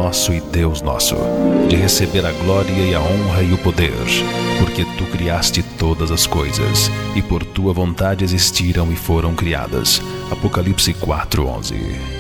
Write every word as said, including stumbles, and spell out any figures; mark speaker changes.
Speaker 1: nosso e Deus nosso, de receber a glória e a honra e o poder, porque tu criaste todas as coisas, e por tua vontade existiram e foram criadas. Apocalipse quatro, onze.